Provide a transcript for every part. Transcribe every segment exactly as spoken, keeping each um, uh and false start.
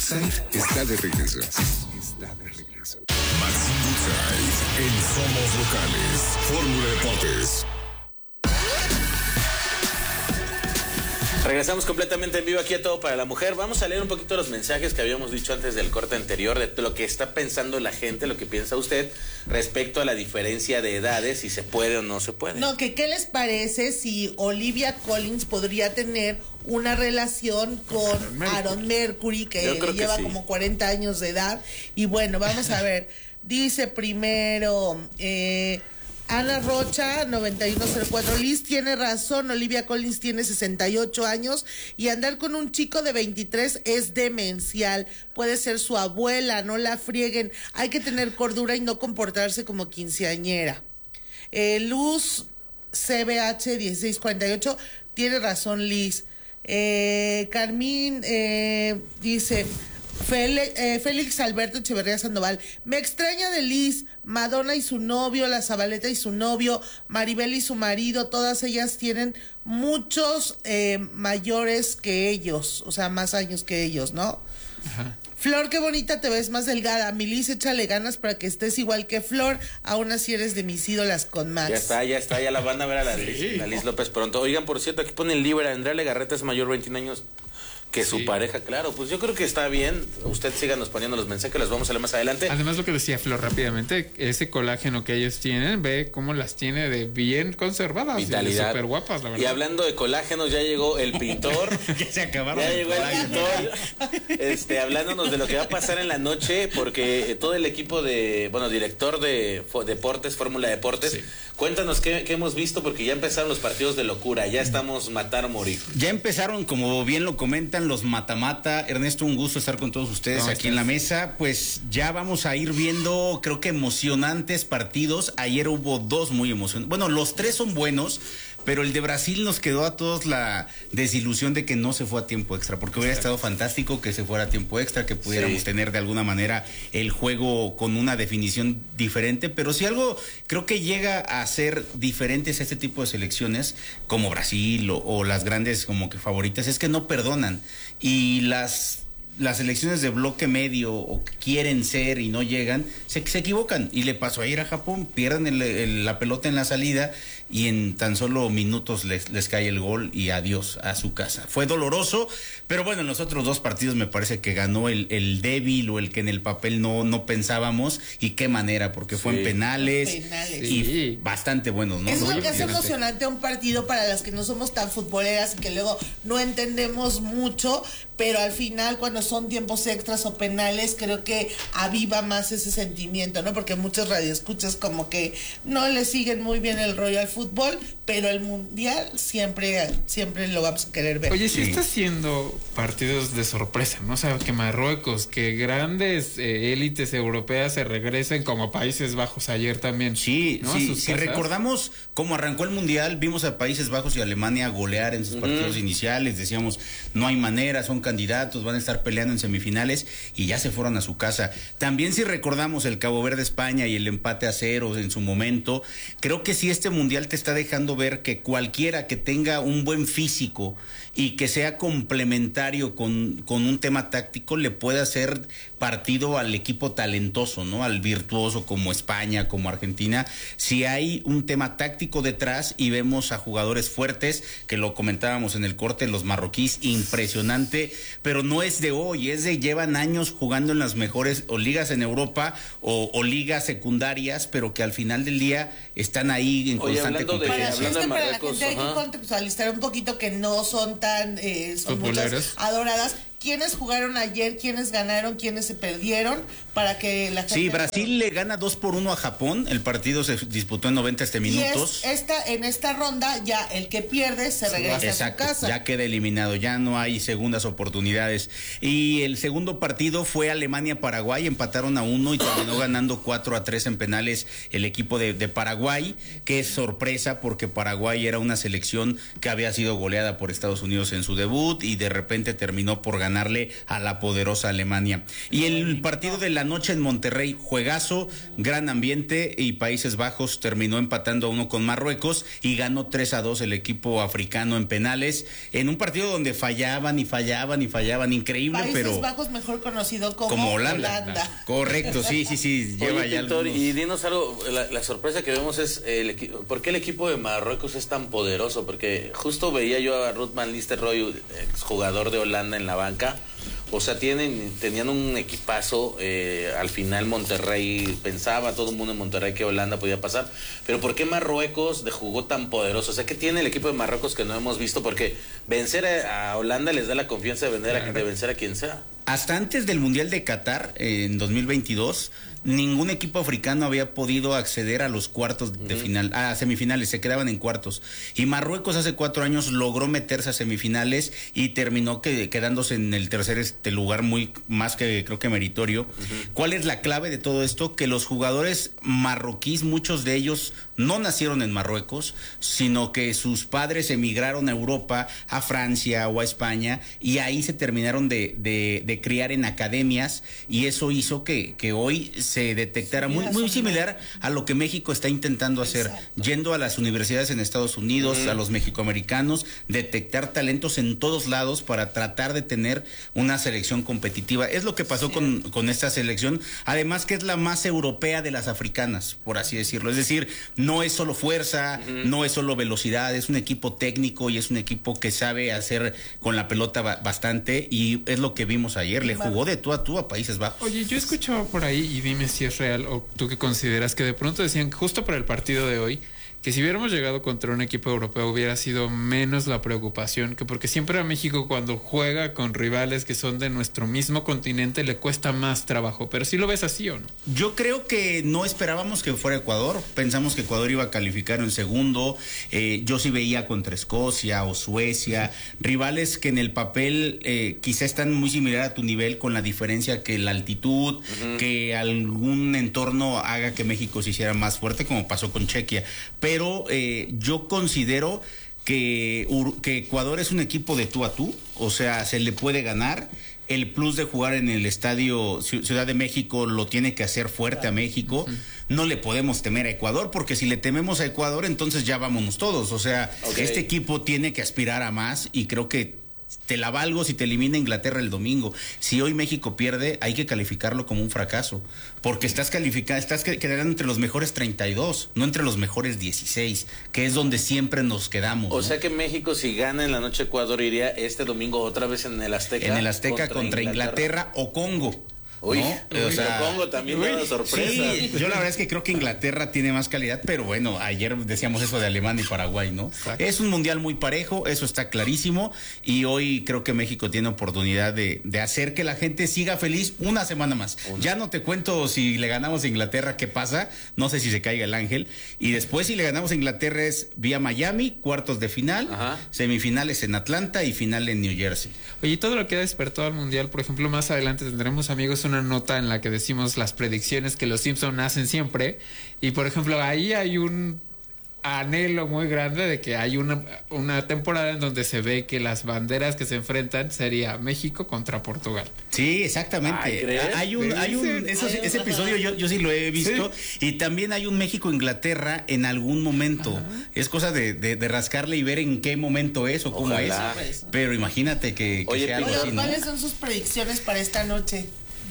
Woodside está de regreso. Está de regreso. Maxim Woodside en Somos Locales. Fórmula Deportes. Regresamos completamente en vivo aquí a Todo para la Mujer. Vamos a leer un poquito los mensajes que habíamos dicho antes del corte anterior, de lo que está pensando la gente, lo que piensa usted respecto a la diferencia de edades, si se puede o no se puede. No, que qué les parece si Olivia Collins podría tener una relación con Aaron Mercury, Aaron Mercury que lleva que sí. como cuarenta años de edad. Y bueno, vamos a ver. Dice primero... Eh, Ana Rocha, noventa y uno cero cuatro. Liz tiene razón, Olivia Collins tiene sesenta y ocho años y andar con un chico de veintitrés es demencial. Puede ser su abuela, no la frieguen. Hay que tener cordura y no comportarse como quinceañera. Eh, Luz C B H dieciséis cuarenta y ocho, tiene razón Liz. Eh, Carmín eh, dice... Félix, eh, Félix Alberto Echeverría Sandoval, me extraña de Liz, Madonna y su novio, la Zabaleta y su novio, Maribel y su marido, todas ellas tienen muchos eh, mayores que ellos, o sea, más años que ellos, ¿no? Ajá. Flor, qué bonita te ves, más delgada. Mi Liz, échale ganas para que estés igual que Flor, aún así eres de mis ídolas con Max. Ya está, ya está, ya la van a ver a la, sí. Liz, la Liz López pronto. Oigan, por cierto, aquí pone el libro, Andrea Legarreta es mayor, veintiún años que su sí. pareja, claro, pues yo creo que está bien. Usted síganos poniendo los mensajes, los vamos a leer más adelante. Además, lo que decía Flor rápidamente, ese colágeno que ellos tienen, ve cómo las tiene de bien conservadas, vitalidad, súper guapas, la verdad. Y hablando de colágenos, ya llegó el pintor. Ya se acabaron. Ya llegó el pintor, este, hablándonos de lo que va a pasar en la noche, porque todo el equipo de, bueno, director de deportes, Fórmula Deportes, sí. Cuéntanos qué, qué hemos visto, porque ya empezaron los partidos de locura, ya estamos matar o morir. Ya empezaron, como bien lo comentan, los mata-mata. Ernesto, un gusto estar con todos ustedes aquí en la mesa. Pues ya vamos a ir viendo, creo que emocionantes partidos. Ayer hubo dos muy emocionantes. Bueno, los tres son buenos, pero el de Brasil nos quedó a todos la desilusión de que no se fue a tiempo extra, porque hubiera estado fantástico que se fuera a tiempo extra, que pudiéramos sí. tener de alguna manera el juego con una definición diferente, pero si algo creo que llega a ser diferentes a este tipo de selecciones, como Brasil o, o las grandes como que favoritas, es que no perdonan, y las... las elecciones de bloque medio o que quieren ser y no llegan, se, se equivocan, y le pasó a ir a Japón, pierden el, el, la pelota en la salida y en tan solo minutos les, les cae el gol y adiós a su casa. Fue doloroso, pero bueno, en los otros dos partidos me parece que ganó el, el débil o el que en el papel no, no pensábamos, y qué manera, porque sí. fue en penales, penales. y sí. bastante bueno, ¿no? Es lo que hace emocionante un partido para las que no somos tan futboleras y que luego no entendemos mucho, pero al final cuando son tiempos extras o penales, creo que aviva más ese sentimiento, ¿no? Porque muchos radioescuchas como que no le siguen muy bien el rollo al fútbol, pero el mundial siempre, siempre lo vamos a querer ver. Oye, sí, sí está haciendo partidos de sorpresa, ¿no? O sea, que Marruecos, que grandes eh, élites europeas se regresen, como Países Bajos ayer también. Sí, ¿no? sí, si recordamos cómo arrancó el mundial, vimos a Países Bajos y Alemania golear en sus uh-huh. partidos iniciales, decíamos, no hay manera, son candidatos, van a estar peleando en semifinales, y ya se fueron a su casa. También si recordamos el Cabo Verde España y el empate a cero en su momento, creo que sí este mundial te está dejando ver que cualquiera que tenga un buen físico y que sea complementario con, con un tema táctico le puede hacer partido al equipo talentoso, ¿no? Al virtuoso como España, como Argentina. Si hay un tema táctico detrás y vemos a jugadores fuertes, que lo comentábamos en el corte, los marroquíes, impresionante, pero no es de hoy, es de llevan años jugando en las mejores o ligas en Europa o, o ligas secundarias, pero que al final del día están ahí en Oye, constante competición. Para, para la gente hay que contextualizar un poquito que no son tan eh, son muchas adoradas. ¿Quiénes jugaron ayer? ¿Quiénes ganaron? ¿Quiénes se perdieron? Para que la gente... Sí, Brasil le gana dos por uno a Japón. El partido se disputó en noventa este minutos. Y es esta, en esta ronda ya el que pierde se regresa Exacto, a su casa. Ya queda eliminado, ya no hay segundas oportunidades. Y el segundo partido fue Alemania-Paraguay, empataron a uno y terminó ganando cuatro a tres en penales el equipo de, de Paraguay, que es sorpresa porque Paraguay era una selección que había sido goleada por Estados Unidos en su debut y de repente terminó por ganar ganarle a la poderosa Alemania. Y el partido de la noche en Monterrey, juegazo, gran ambiente, y Países Bajos terminó empatando a uno con Marruecos y ganó tres a dos el equipo africano en penales, en un partido donde fallaban y fallaban y fallaban, increíble. Países pero Países Bajos mejor conocido como, como Holanda. Holanda. Correcto, sí, sí, sí. Lleva Oye, ya Pintor, algunos... y dinos algo, la, la sorpresa que vemos es, el equipo, ¿por qué el equipo de Marruecos es tan poderoso? Porque justo veía yo a Ruud van Nistelrooy, exjugador de Holanda, en la banca. O sea, tienen, tenían un equipazo, eh, al final Monterrey, pensaba todo el mundo en Monterrey que Holanda podía pasar, pero ¿por qué Marruecos de jugó tan poderoso? O sea, ¿qué tiene el equipo de Marruecos que no hemos visto? Porque vencer a, a Holanda les da la confianza de, vender a, de vencer a quien sea. Hasta antes del Mundial de Qatar, eh, en dos mil veintidós, ningún equipo africano había podido acceder a los cuartos de uh-huh. final, a semifinales, se quedaban en cuartos. Y Marruecos hace cuatro años logró meterse a semifinales y terminó que, quedándose en el tercer este lugar, muy más que creo que meritorio. Uh-huh. ¿Cuál es la clave de todo esto? Que los jugadores marroquíes, muchos de ellos no nacieron en Marruecos, sino que sus padres emigraron a Europa, a Francia o a España, y ahí se terminaron de, de, de criar en academias, y eso hizo que, que hoy se detectara muy, muy similar a lo que México está intentando hacer. Exacto. Yendo a las universidades en Estados Unidos, mm. a los mexicoamericanos, detectar talentos en todos lados para tratar de tener una selección competitiva. Es lo que pasó sí. con, con esta selección, además que es la más europea de las africanas, por así decirlo. Es decir, no es solo fuerza, mm. no es solo velocidad, es un equipo técnico y es un equipo que sabe hacer con la pelota ba- bastante, y es lo que vimos ayer. Le jugó de tú a tú a Países Bajos. Oye, yo escuchaba por ahí, y dime si es real o tú que consideras, que de pronto decían justo para el partido de hoy que si hubiéramos llegado contra un equipo europeo hubiera sido menos la preocupación, que porque siempre a México cuando juega con rivales que son de nuestro mismo continente le cuesta más trabajo, pero ¿sí lo ves así o no? Yo creo que no esperábamos que fuera Ecuador, pensamos que Ecuador iba a calificar en segundo, eh, yo sí veía contra Escocia o Suecia, sí. rivales que en el papel eh, quizá están muy similar a tu nivel, con la diferencia que la altitud, uh-huh. que algún entorno haga que México se hiciera más fuerte, como pasó con Chequia, pero Pero eh, yo considero que, que Ecuador es un equipo de tú a tú, o sea, se le puede ganar. El plus de jugar en el estadio Ciudad de México lo tiene que hacer fuerte a México. Uh-huh. No le podemos temer a Ecuador, porque si le tememos a Ecuador, entonces ya vámonos todos. O sea, okay. este equipo tiene que aspirar a más, y creo que te la valgo si te elimina Inglaterra el domingo. Si hoy México pierde, hay que calificarlo como un fracaso, porque estás calificando, estás quedando entre los mejores treinta y dos, no entre los mejores dieciséis, que es donde siempre nos quedamos. O ¿no? sea que México, si gana en la noche Ecuador, iría este domingo otra vez en el Azteca. En el Azteca contra, contra Inglaterra. Inglaterra o Congo. Uy, ¿no? o sea, Congo también uy, da una sorpresa. Sí, yo la verdad es que creo que Inglaterra tiene más calidad, pero bueno, ayer decíamos eso de Alemania y Paraguay, ¿no? Exacto. Es un mundial muy parejo, eso está clarísimo, y hoy creo que México tiene oportunidad de, de hacer que la gente siga feliz una semana más. Una. Ya no te cuento si le ganamos a Inglaterra qué pasa, no sé si se caiga el ángel, y después si le ganamos a Inglaterra es vía Miami, cuartos de final, ajá. semifinales en Atlanta y final en New Jersey. Oye, todo lo que ha despertado al mundial, por ejemplo, más adelante tendremos, amigos, una nota en la que decimos las predicciones que los Simpson hacen siempre, y por ejemplo ahí hay un anhelo muy grande de que hay una, una temporada en donde se ve que las banderas que se enfrentan sería México contra Portugal. Sí, exactamente. Ay, hay un, hay un, eso, ese episodio yo, yo sí lo he visto, sí. Y también hay un México-Inglaterra en algún momento. Ajá. Es cosa de, de, de rascarle y ver en qué momento es o cómo Ojalá. es. Pero imagínate que, que Oye, sea algo oye, así, ¿no? ¿Cuáles son sus predicciones para esta noche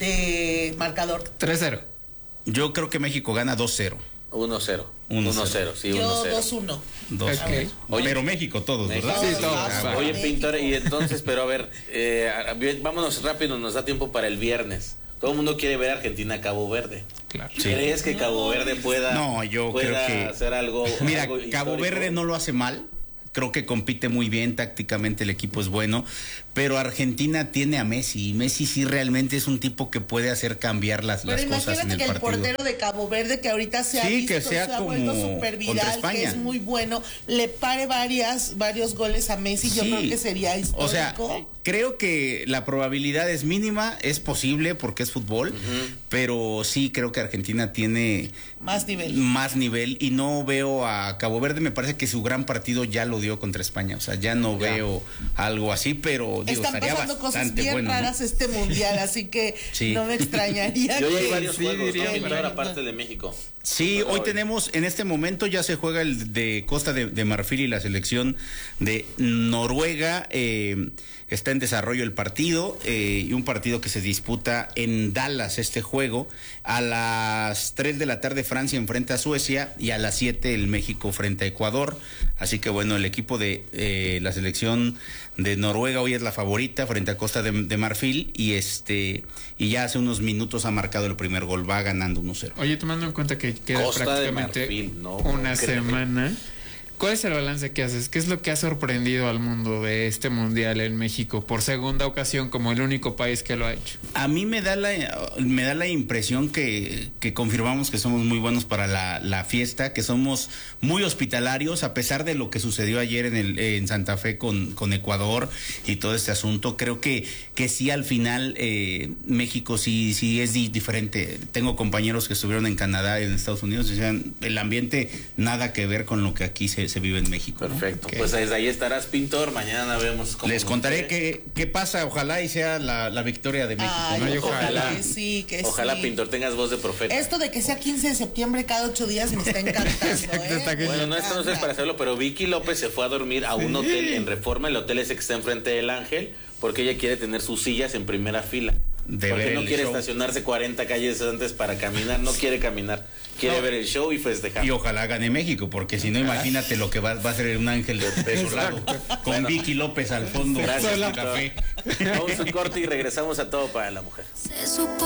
de marcador? tres cero. Yo creo que México gana dos cero. uno cero. uno cero, sí, Yo dos uno. Okay. Oye, pero México todos, México, ¿verdad? Sí, todos. Ah, oye, Pintor, y entonces, pero a ver, eh, vámonos rápido, nos da tiempo para el viernes. Todo el mundo quiere ver Argentina-Cabo Verde. Claro. Sí. ¿Crees que Cabo Verde pueda, no, yo pueda creo que, hacer algo? Mira, algo Cabo Verde no lo hace mal. Creo que compite muy bien, tácticamente el equipo es bueno, pero Argentina tiene a Messi, y Messi sí realmente es un tipo que puede hacer cambiar las, las cosas en el que partido. el portero de Cabo Verde, que ahorita se ha sí, visto, que sea se ha como vuelto súper viral, que es muy bueno, le pare varias, varios goles a Messi, yo sí. creo que sería histórico. O sea, creo que la probabilidad es mínima, es posible porque es fútbol, uh-huh. pero sí creo que Argentina tiene más nivel. Más nivel, y no veo a Cabo Verde, me parece que su gran partido ya lo dio contra España, o sea, ya no ya. veo algo así, pero digo, están estaría pasando cosas bastante bien bueno, raras ¿no? este mundial, así que sí. no me extrañaría. Yo que... hay varios sí, juegos, diría, ¿no? bueno. Ahora aparte de México. Sí, hoy, hoy tenemos, en este momento ya se juega el de Costa de, de Marfil y la selección de Noruega. Eh, está en desarrollo el partido eh, y un partido que se disputa en Dallas, este juego. A las tres de la tarde Francia enfrenta a Suecia y a las siete el México frente a Ecuador. Así que bueno, el equipo de eh, la selección de Noruega hoy es la favorita frente a Costa de, de Marfil y este y ya hace unos minutos ha marcado el primer gol, va ganando uno cero. Oye, tomando en cuenta que queda Costa prácticamente de Marfil, no, una no, semana, ¿cuál es el balance que haces? ¿Qué es lo que ha sorprendido al mundo de este mundial en México por segunda ocasión como el único país que lo ha hecho? A mí me da la me da la impresión que, que confirmamos que somos muy buenos para la, la fiesta, que somos muy hospitalarios a pesar de lo que sucedió ayer en el en Santa Fe con, con Ecuador y todo este asunto. Creo que, que sí al final eh, México sí sí es di, diferente. Tengo compañeros que estuvieron en Canadá, en Estados Unidos, y decían el ambiente nada que ver con lo que aquí se se vive en México. Perfecto. ¿No? Pues desde ahí estarás, Pintor. Mañana vemos cómo. Les contaré qué, qué pasa. Ojalá y sea la, la victoria de México. Ay, ¿no? ojalá, Ojalá. que sí, que Ojalá, sí. Pintor, tengas voz de profeta. Esto de que sea quince de septiembre cada ocho días me está encantando. Exacto, ¿eh? está que- Bueno, no, esto no es para hacerlo, pero Vicky López se fue a dormir a un hotel en Reforma. El hotel ese que está enfrente del Ángel, porque ella quiere tener sus sillas en primera fila. De porque ver no el quiere show. estacionarse cuarenta calles antes para caminar, no quiere caminar, quiere No. ver el show y festejar. Y ojalá gane México, porque si no, imagínate lo que va, va a ser un ángel desolado con Bueno. Vicky López al fondo. Gracias, con Pintor. café. Vamos a un corte y regresamos a Todo para la Mujer. Se supo